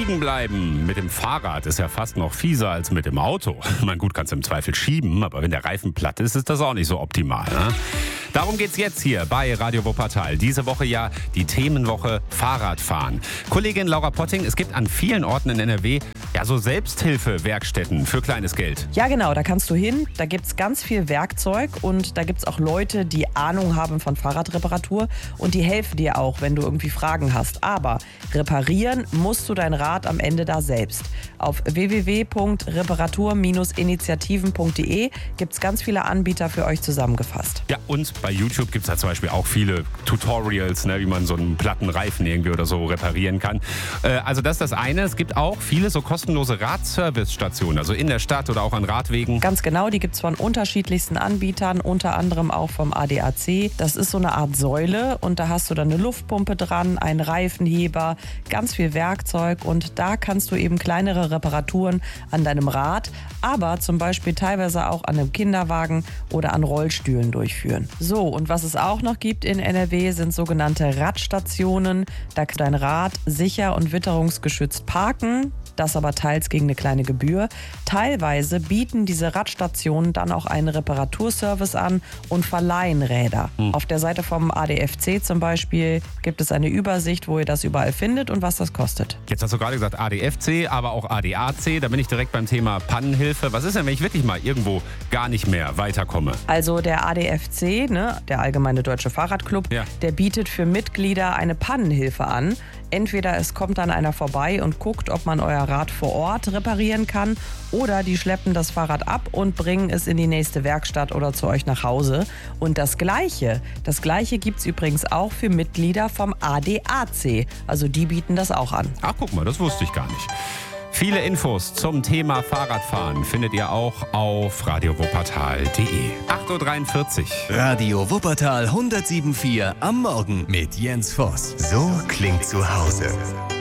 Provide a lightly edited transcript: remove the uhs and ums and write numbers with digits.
liegen bleiben mit dem Fahrrad ist ja fast noch fieser als mit dem Auto. Man gut, kannst du im Zweifel schieben, aber wenn der Reifen platt ist, ist das auch nicht so optimal. Ne? Darum geht's jetzt hier bei Radio Wuppertal. Diese Woche ja die Themenwoche Fahrradfahren. Kollegin Laura Potting, es gibt an vielen Orten in NRW ja so Selbsthilfewerkstätten für kleines Geld. Ja genau, da kannst du hin, da gibt's ganz viel Werkzeug und da gibt's auch Leute, die Ahnung haben von Fahrradreparatur und die helfen dir auch, wenn du irgendwie Fragen hast. Aber reparieren musst du dein Rad am Ende da selbst. Auf www.reparatur-initiativen.de gibt's ganz viele Anbieter für euch zusammengefasst. Ja, und bei YouTube gibt es da zum Beispiel auch viele Tutorials, ne, wie man so einen platten Reifen irgendwie oder so reparieren kann. Also das ist das eine. Es gibt auch viele so kostenlose Radservice-Stationen, also in der Stadt oder auch an Radwegen. Ganz genau, die gibt es von unterschiedlichsten Anbietern, unter anderem auch vom ADAC. Das ist so eine Art Säule und da hast du dann eine Luftpumpe dran, einen Reifenheber, ganz viel Werkzeug und da kannst du eben kleinere Reparaturen an deinem Rad, aber zum Beispiel teilweise auch an einem Kinderwagen oder an Rollstühlen durchführen. So, und was es auch noch gibt in NRW, sind sogenannte Radstationen. Da kann dein Rad sicher und witterungsgeschützt parken. Das aber teils gegen eine kleine Gebühr. Teilweise bieten diese Radstationen dann auch einen Reparaturservice an und verleihen Räder. Auf der Seite vom ADFC zum Beispiel gibt es eine Übersicht, wo ihr das überall findet und was das kostet. Jetzt hast du gerade gesagt ADFC, aber auch ADAC. Da bin ich direkt beim Thema Pannenhilfe. Was ist denn, wenn ich wirklich mal irgendwo gar nicht mehr weiterkomme? Also der ADFC, ne, der Allgemeine Deutsche Fahrradclub, der bietet für Mitglieder eine Pannenhilfe an. Entweder es kommt dann einer vorbei und guckt, ob man euer Rad vor Ort reparieren kann, oder die schleppen das Fahrrad ab und bringen es in die nächste Werkstatt oder zu euch nach Hause. Und das Gleiche gibt es übrigens auch für Mitglieder vom ADAC. Also die bieten das auch an. Ach, guck mal, das wusste ich gar nicht. Viele Infos zum Thema Fahrradfahren findet ihr auch auf radiowuppertal.de. 8.43 Uhr. Radio Wuppertal 107.4 am Morgen mit Jens Voss. So klingt zu Hause.